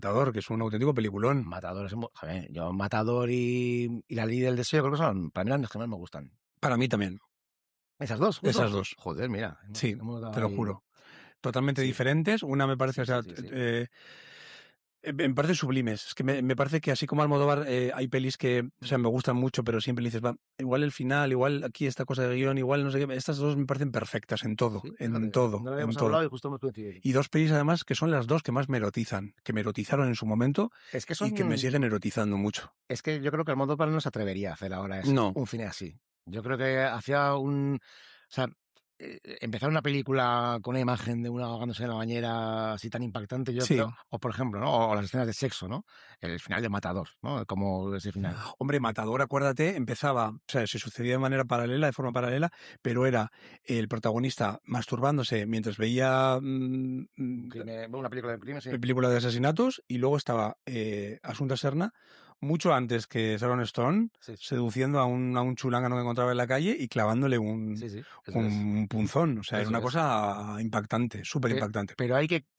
Matador, que es un auténtico peliculón. Matador es joder, yo Matador y La Ley del Deseo creo que son, para mí, las que más me gustan. Para mí también. ¿Esas dos? ¿Juntos? Esas dos. Joder, mira. Sí, te lo juro. Totalmente diferentes. Una me parece, me parece sublimes. Es que me parece que así como Almodóvar hay pelis que, me gustan mucho, pero siempre le dices, va, igual el final, igual aquí esta cosa de guión, igual no sé qué. Estas dos me parecen perfectas en todo, ¿Sí? en todo. No lo habíamos en todo. hablado y justo hemos coincidido. Y dos pelis además que son las dos que más me erotizan, que me erotizaron en su mommomento es que y que me siguen erotizando mucho. Es que yo creo que Almodóvar no se atrevería a hacer ahora un cine así. Yo creo que hacía empezar una película con una imagen de una ahogándose en la bañera así tan impactante, yo creo, o por ejemplo, ¿no? O las escenas de sexo, ¿no? El final de Matador, ¿no? Como ese final. Hombre, Matador, acuérdate, empezaba, se sucedía de forma paralela, pero era el protagonista masturbándose mientras veía una película de crimen, sí. Película de asesinatos, y luego estaba Asunta Serna, mucho antes que Sharon Stone, seduciendo a un chulángano que encontraba en la calle y clavándole un punzón. O sea, era una cosa impactante, súper impactante. Pero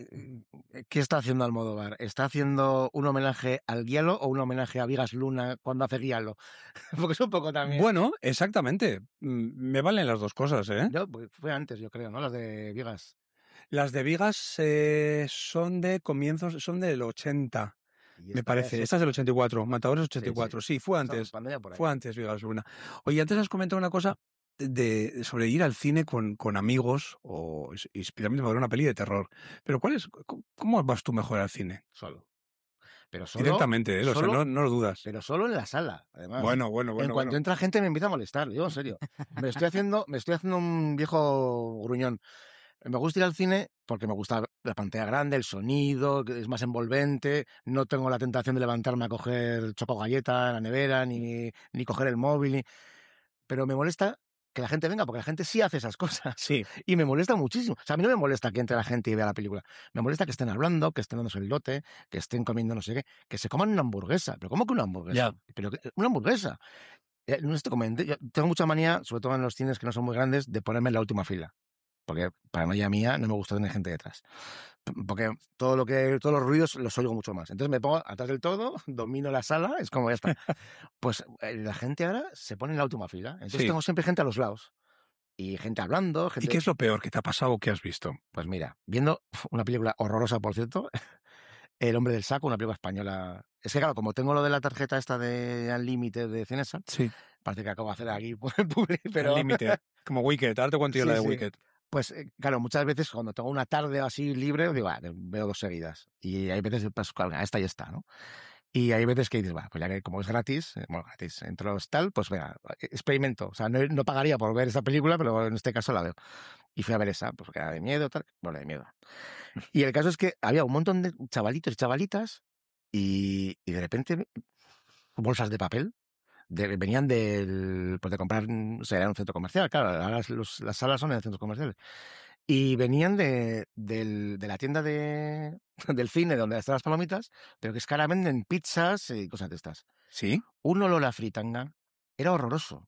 ¿qué está haciendo Almodóvar? ¿Está haciendo un homenaje al Guialo o un homenaje a Vigas Luna cuando hace Guialo? Porque es un poco también. Bueno, exactamente. Me valen las dos cosas, ¿eh? Fue antes, yo creo, ¿no? Las de Vigas. Las de Vigas son de comienzos, son del 80. Me parece. Esta es del 84. Matadores 84. Sí, fue antes. Fue antes Vigas Luna. Oye, antes has comentado una cosa sobre ir al cine con amigos o especialmente para ver una peli de terror. Pero ¿cómo vas tú mejor al cine? Solo. Pero solo. Directamente, o sea, no lo dudas. Pero solo en la sala, además. Bueno. En cuanto entra gente me empieza a molestar, digo, en serio. me estoy haciendo un viejo gruñón. Me gusta ir al cine porque me gusta la pantalla grande, el sonido, que es más envolvente, no tengo la tentación de levantarme a coger choco galleta en la nevera, ni coger el móvil, pero me molesta que la gente venga, porque la gente sí hace esas cosas. Sí. Y me molesta muchísimo. O sea, a mí no me molesta que entre la gente y vea la película. Me molesta que estén hablando, que estén dándose el lote, que estén comiendo no sé qué, que se coman una hamburguesa. ¿Pero cómo que una hamburguesa? Pero una hamburguesa. No te comenté, yo tengo mucha manía, sobre todo en los cines que no son muy grandes, de ponerme en la última fila. Porque paranoia mía no me gusta tener gente detrás. Porque todos los ruidos los oigo mucho más. Entonces me pongo atrás del todo, domino la sala, es como ya está. Pues la gente ahora se pone en la última fila. Entonces tengo siempre gente a los lados. Y gente hablando. ¿Y qué es lo peor que te ha pasado o que has visto? Pues mira, viendo una película horrorosa, por cierto, El hombre del saco, una película española. Es que claro, como tengo lo de la tarjeta esta de Unlimited de Cinesa, parece que acabo de hacer aquí por el público, pero... Unlimited, como Wicked, ahora te cuento yo la de Wicked. Pues claro, muchas veces cuando tengo una tarde así libre, digo, veo dos seguidas. Y hay veces, pues, esta y esta, ¿no? Y hay veces que dices, pues ya que como es gratis, entro tal, pues venga, experimento. O sea, no pagaría por ver esa película, pero en este caso la veo. Y fui a ver esa, pues porque era de miedo, tal. Bueno, de miedo. Y el caso es que había un montón de chavalitos y chavalitas y de repente bolsas de papel venían de comprar, o sea, era un centro comercial, claro, ahora las salas son en centros comerciales. Y venían de la tienda del cine donde están las palomitas, pero que es que ahora venden pizzas y cosas de estas. ¿Sí? Un olor a fritanga. Era horroroso.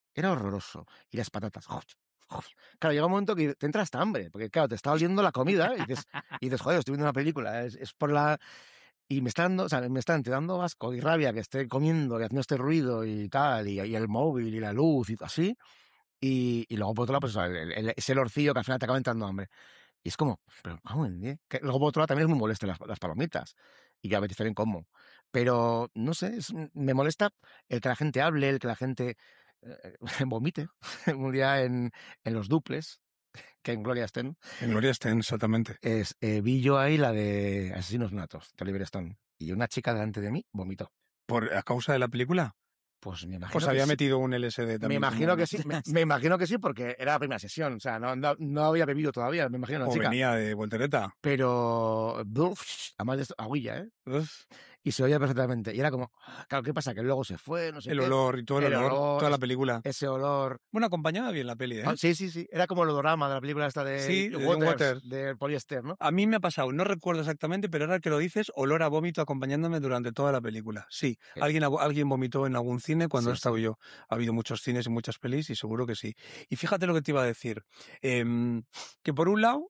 Y las patatas. Claro, llega un momento que te entra hasta hambre, porque claro, te está oliendo la comida y dices, joder, estoy viendo una película, es por la... Y me está dando asco y rabia que esté comiendo y haciendo este ruido y tal, y el móvil y la luz y así. Y luego por otro lado, pues ese olorcillo que al final te acaba entrando hambre. Y es como, pero ¿cómo? Luego por otro lado también es muy molesto las palomitas. Y yo a veces también como. Pero, no sé, me molesta el que la gente hable, el que la gente vomite. Un día en los duples, que en Gloria Estén. En Gloria Estén, exactamente. Vi yo ahí la de Asesinos Natos, de Oliver Stone. Y una chica delante de mí vomitó. ¿A causa de la película? Pues me imagino pues había metido un LSD también. Me imagino que sí. Me imagino que sí, porque era la primera sesión. O sea, no había bebido todavía, me imagino la chica. O venía de voltereta. Pero... además de esto, agüilla, ¿eh? Y se oía perfectamente. Y era como... Claro, ¿qué pasa? Que luego se fue, no sé el qué. Olor y todo el olor, toda la película. Ese olor... Bueno, acompañaba bien la peli, ¿eh? Sí. Era como el odorama de la película esta de Waters, de poliéster, ¿no? A mí me ha pasado, no recuerdo exactamente, pero ahora que lo dices, olor a vómito acompañándome durante toda la película. Sí, alguien vomitó en algún cine cuando he estado yo. Ha habido muchos cines y muchas pelis y seguro que sí. Y fíjate lo que te iba a decir. Que por un lado,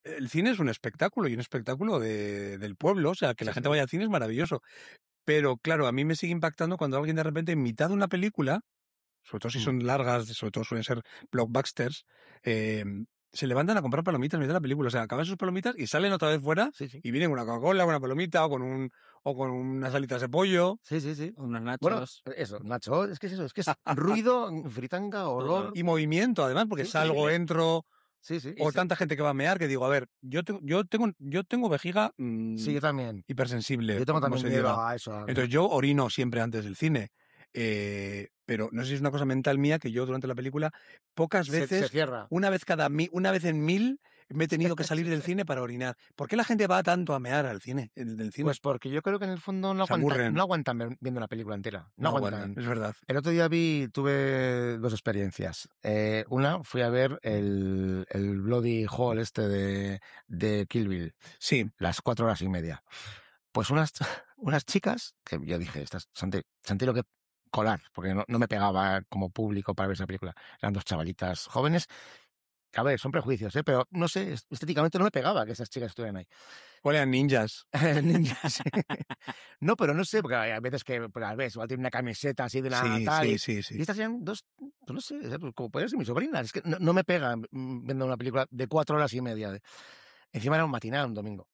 el cine es un espectáculo y un espectáculo del pueblo, o sea, que la gente vaya al cine es maravilloso. Pero claro, a mí me sigue impactando cuando alguien de repente en mitad de una película, sobre todo si son largas, sobre todo suelen ser blockbusters, se levantan a comprar palomitas en mitad de la película. O sea, acaban sus palomitas y salen otra vez fuera y vienen con una Coca-Cola, una palomita o con unas alitas de pollo. Sí, sí, sí. Unos nachos. Bueno, eso, nachos, es que es eso, es que es ruido, fritanga, olor. Y movimiento, además, porque salgo, entro... Sí, sí. O tanta gente que va a mear que digo, a ver, yo tengo vejiga sí, yo también. hipersensible. Yo tengo también miedo a eso. Entonces yo orino siempre antes del cine. Pero no sé si es una cosa mental mía que yo durante la película pocas veces, se cierra. una vez en 1000, me he tenido que salir del cine para orinar. ¿Por qué la gente va tanto a mear al cine? Del cine? Pues porque yo creo que en el fondo no aguantan viendo una película entera. No aguantan. Es verdad. El otro día tuve dos experiencias. Una, fui a ver el Bloody Hall de Kill Bill. Sí. Las 4 horas y media. Pues unas chicas, que yo dije, sentí lo que colar, porque no me pegaba como público para ver esa película. Eran dos chavalitas jóvenes. A ver, son prejuicios, pero no sé, estéticamente no me pegaba que esas chicas estuvieran ahí. ¿O eran ninjas? Ninjas. No, pero no sé, porque hay veces que, pues, a veces, igual tiene una camiseta así de una tal. Sí. Y estas eran dos, pues no sé, como podría ser mi sobrina. Es que no me pega viendo una película de 4 horas y media. Encima era un matinal, un domingo.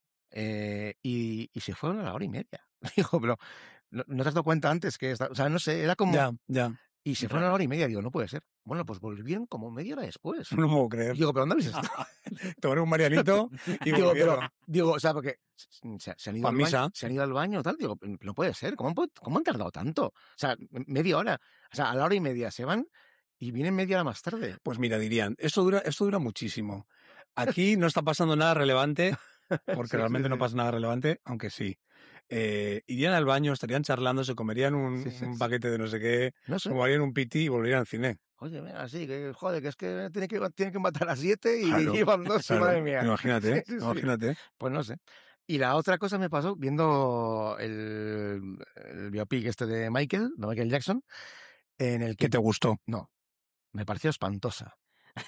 Y se fueron a la hora y media. Digo, pero ¿no te has dado cuenta antes que o sea, no sé, era como... Ya. Y se fueron a la hora y media. Digo, no puede ser. Bueno, pues volvieron como media hora después. No lo puedo creer. Digo, ¿pero dónde habéis estado? Tomar un marianito y digo, o sea, porque se han ido al baño, se han ido al baño, tal. Digo, no puede ser. ¿Cómo han tardado tanto? O sea, media hora. O sea, a la hora y media se van y vienen media hora más tarde. Pues mira, dirían, esto dura muchísimo. Aquí no está pasando nada relevante, porque realmente no pasa nada relevante, aunque sí. Irían al baño, estarían charlando, se comerían un paquete de no sé qué, tomarían un piti y volverían al cine. Oye, mira, así, que joder, que es que tiene que matar a las 7 y llevan 2, madre mía. Imagínate, imagínate. Pues no sé. Y la otra cosa me pasó viendo el biopic de Michael Jackson, en el que... ¿Qué te gustó? No, me pareció espantosa.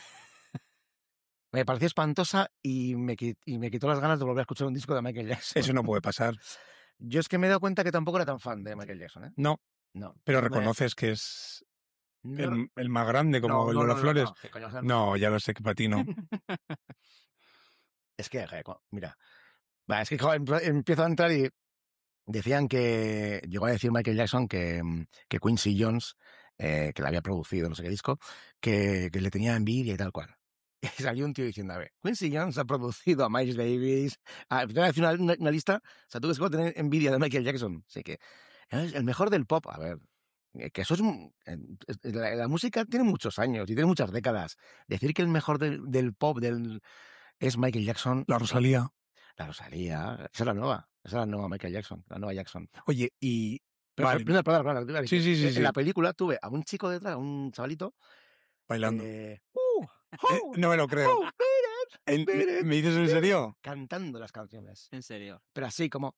Me pareció espantosa y me quitó las ganas de volver a escuchar un disco de Michael Jackson. Eso no puede pasar. Yo es que me he dado cuenta que tampoco era tan fan de Michael Jackson, ¿eh? No. Pero reconoces que es el más grande, como el de las Flores. No, ya lo sé que para ti no. Es que, mira, es que empiezo a entrar y decían que llegó a decir Michael Jackson que Quincy Jones, que le había producido no sé qué disco, que le tenía envidia y tal cual. Y salió un tío diciendo, a ver, Quincy Jones ha producido a Miles Davis, te voy a decir una lista, o sea, tú que se puede tener envidia de Michael Jackson, así que es el mejor del pop, a ver, que eso es... La música tiene muchos años y tiene muchas décadas. Decir que el mejor del pop es Michael Jackson... La Rosalía. Esa es la nueva Michael Jackson, la nueva Jackson. Oye, y... Pero, vale. Sí. En la película tuve a un chico detrás, a un chavalito... Bailando. No me lo creo. ¿Me dices en serio? Cantando las canciones. En serio. Pero así como...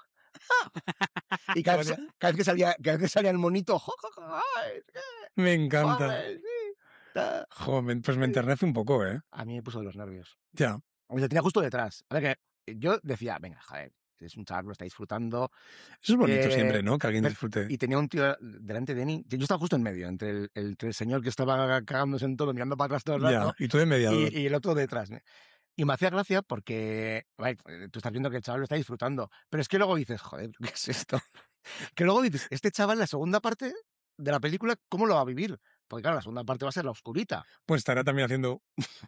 Y cada vez que salía el monito... Me encanta. Joder, pues me enternece un poco, ¿eh? A mí me puso de los nervios. Ya. O sea, tenía justo detrás. A ver, que yo decía, venga, joder, es un chaval, lo está disfrutando. Eso es bonito siempre, ¿no? Que alguien disfrute. Y tenía un tío delante de mí. Yo estaba justo en medio, entre el señor que estaba cagándose en todo, mirando para atrás todo el rato. Y tú de mediador. Y el otro detrás. Y me hacía gracia porque, vale, tú estás viendo que el chaval lo está disfrutando. Pero es que luego dices, joder, ¿qué es esto? Que luego dices, este chaval, la segunda parte de la película, ¿cómo lo va a vivir? Porque claro, la segunda parte va a ser la oscurita. Pues estará también haciendo...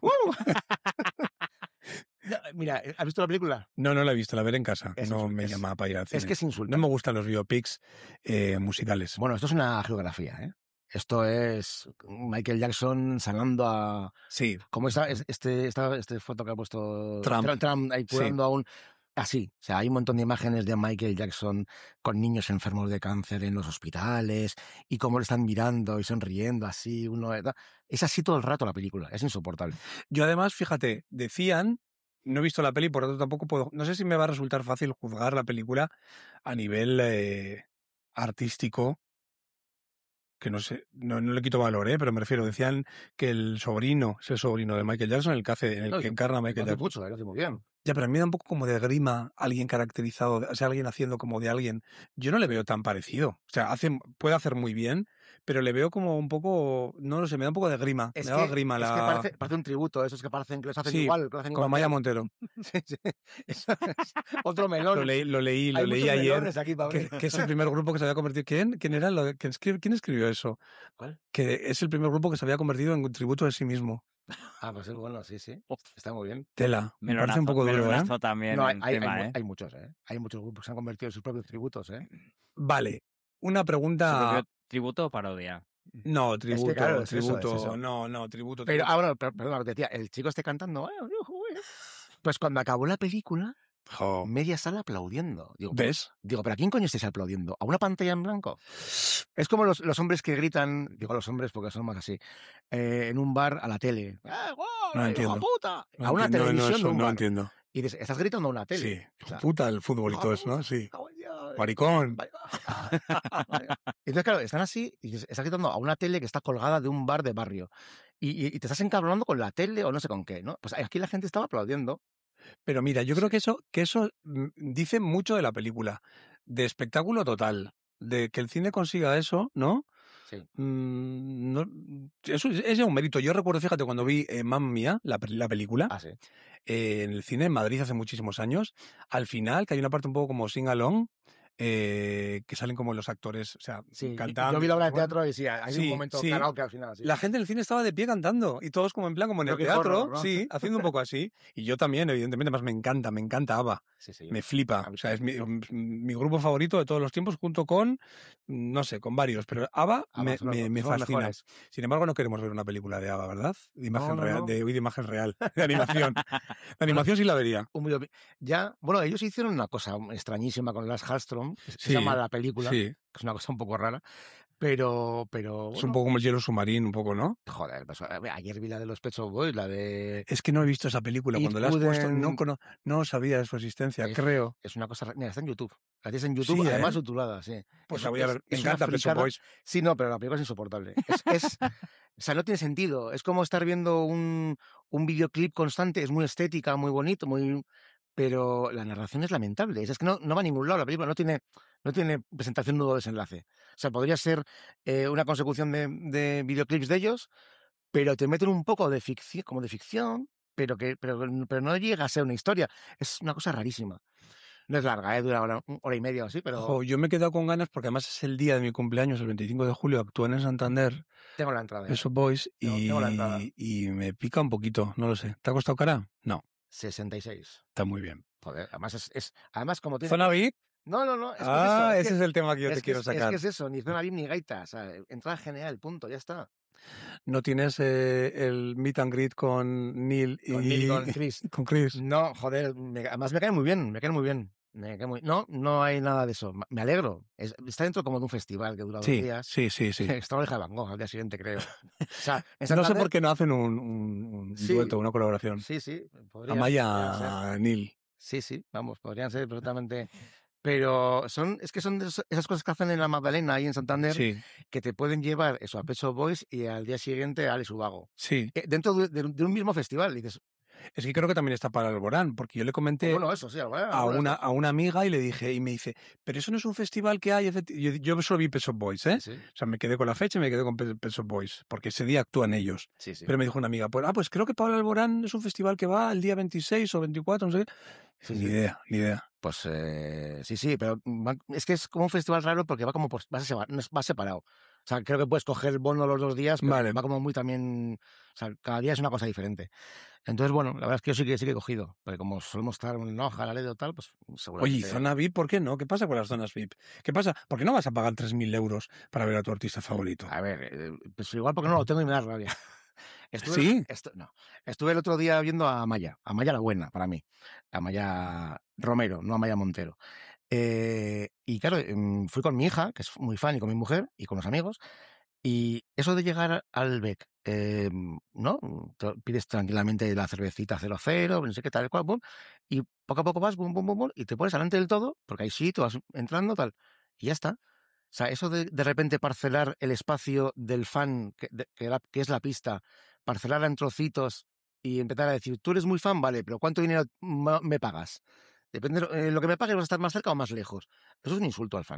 Mira, ¿has visto la película? No la he visto, la veré en casa. No me llama para ir al cine. Es que es insultante. No me gustan los biopics musicales. Bueno, esto es una geografía, ¿eh? Esto es Michael Jackson sanando a... Sí. Como este foto que ha puesto Trump ahí curando a un... Así, o sea, hay un montón de imágenes de Michael Jackson con niños enfermos de cáncer en los hospitales y cómo le están mirando y sonriendo así. Es así todo el rato la película, es insoportable. Yo además, fíjate, decían, no he visto la peli, por lo tanto tampoco puedo, no sé si me va a resultar fácil juzgar la película a nivel artístico, que no sé, no le quito valor, pero me refiero, decían que el sobrino es el sobrino de Michael Jackson, el que encarna a Michael Jackson. Mucho, lo hace muy bien. Ya, pero a mí me da un poco como de grima alguien caracterizado, o sea, alguien haciendo como de alguien. Yo no le veo tan parecido. O sea, puede hacer muy bien, pero le veo como un poco, no lo sé, me da un poco de grima. Me daba grima es que parece un tributo, esos que parecen que los hacen igual. Que lo hacen como Maya Montero. Sí. Otro melón. Lo leí ayer, aquí, que es el primer grupo que se había convertido. ¿Quién era? ¿Quién escribió eso? ¿Cuál? Que es el primer grupo que se había convertido en un tributo de sí mismo. Pues es bueno, sí. Está muy bien. Tela. Me parece un poco duro, ¿eh? También no, hay muchos, ¿eh? Hay muchos grupos que se han convertido en sus propios tributos, ¿eh? Vale. Una pregunta... ¿Tributo o parodia? No, tributo, es que, claro, tributo. Eso. No, tributo. Pero, bueno, perdón, te decía, el chico esté cantando. Pues cuando acabó la película, media sala aplaudiendo. ¿Ves? Digo, ¿pero a quién coño estáis aplaudiendo? ¿A una pantalla en blanco? Es como los hombres que gritan, digo los hombres porque son más así, en un bar a la tele. No entiendo. Puta! A una televisión de un bar. No entiendo. Y dices, estás gritando a una tele. Sí, o sea, puta el fútbol y todo eso, ¿no? Sí. Maricón. Entonces, claro, están así y estás gritando a una tele que está colgada de un bar de barrio. Y te estás encabronando con la tele o no sé con qué, ¿no? Pues aquí la gente estaba aplaudiendo. Pero mira, yo creo que eso dice mucho de la película, de espectáculo total, de que el cine consiga eso, ¿no? Sí. Eso es un mérito. Yo recuerdo, fíjate, cuando vi Mamma Mía, la película, sí. En el cine en Madrid hace muchísimos años, al final, que hay una parte un poco como sing along, que salen como los actores, o sea, cantando. Yo vi la obra de teatro y sí, hay un momento karaoke al final. Sí. La gente en el cine estaba de pie cantando y todos como en plan, como en el teatro, horror, ¿no? Sí, haciendo un poco así. Y yo también, evidentemente, más me encanta ABBA. Sí, me flipa. O sea, es mi grupo favorito de todos los tiempos, junto con, no sé, con varios, pero ABBA me fascina. Sin embargo, no queremos ver una película de ABBA, ¿verdad? De imagen real, de imagen real, de animación. De animación sí la vería. Ya, bueno, ellos hicieron una cosa extrañísima con Lars Hallström, se llama la película, que es una cosa un poco rara, pero es bueno, un poco como el Hielo Submarino, un poco, ¿no? Joder, pues, ayer vi la de los Pet Shop Boys, la de... Es que no he visto esa película, cuando la has puesto no sabía de su existencia, creo. Es una cosa... Mira, está en YouTube. La tienes en YouTube, sí, además subtitulada, sí. Pues la voy a ver, me encanta Pet Shop Boys. Sí, no, pero la película es insoportable. O sea, no tiene sentido. Es como estar viendo un videoclip constante, es muy estética, muy bonito, pero la narración es lamentable. Es que no va a ningún lado. La película no tiene presentación nudo desenlace. O sea, podría ser una consecución de videoclips de ellos, pero te meten un poco de ficción, pero no llega a ser una historia. Es una cosa rarísima. No es larga, dura hora y media o así, pero... yo me he quedado con ganas porque además es el día de mi cumpleaños, el 25 de julio, actúan en Santander. Tengo la entrada. Esos Boys tengo la entrada. Y me pica un poquito, no lo sé. ¿Te ha costado cara? No. 66. Está muy bien. Joder, además como tiene... ¿Zona VIP? No. Ese es el tema que yo te quiero sacar. Es que es eso, ni zona VIP ni gaita. O sea, entrada general, punto, ya está. ¿No tienes el meet and greet con Neil y con Chris? Con Chris. No, joder, además me caen muy bien. No hay nada de eso. Me alegro. Está dentro como de un festival que dura 2 días. Sí. Está la oreja de Van Gogh al día siguiente, creo. O sea, no sé por qué no hacen un dueto, una colaboración. Sí. Amaya, Neil. Sí, vamos, podrían ser perfectamente... Pero son esas cosas que hacen en la Magdalena, ahí en Santander, que te pueden llevar eso a Pet Shop Boys y al día siguiente a Alex Ubago. Sí. Dentro de un mismo festival. Y dices, es que creo que también está para Alborán, porque yo le comenté a una amiga y le dije, y me dice, pero eso no es un festival que hay. Yo solo vi Pet Shop Boys, ¿eh? Sí. O sea, me quedé con la fecha y me quedé con Pet Shop Boys, porque ese día actúan ellos. Sí. Pero me dijo una amiga, pues creo que Pablo Alborán es un festival que va el día 26 o 24, no sé. Ni idea. Pues sí, pero es que es como un festival raro porque va como va separado. O sea, creo que puedes coger el bono los 2 días, pero va como muy también... O sea, cada día es una cosa diferente. Entonces, bueno, la verdad es que yo sí que he cogido. Porque como solemos estar en hoja, la ley o tal, pues seguramente... Oye, zona VIP, ¿por qué no? ¿Qué pasa con las zonas VIP? ¿Qué pasa? ¿Por qué no vas a pagar 3.000 euros para ver a tu artista favorito? A ver, pues igual porque no lo tengo y me da rabia. Estuve el otro día viendo a Amaya la buena, para mí. Amaya Romero, no Amaya Montero. Y claro, fui con mi hija, que es muy fan, y con mi mujer, y con los amigos, y eso de llegar al Bec, ¿no? Pides tranquilamente la cervecita 00, no sé qué tal, cual, boom, y poco a poco vas, boom, y te pones delante del todo, porque ahí sí, tú vas entrando, tal, y ya está. O sea, eso de repente parcelar el espacio del fan, que es la pista, parcelarla en trocitos y empezar a decir, tú eres muy fan, vale, pero ¿cuánto dinero me pagas? Depende de lo que me pagues, vas a estar más cerca o más lejos. Eso es un insulto al fan.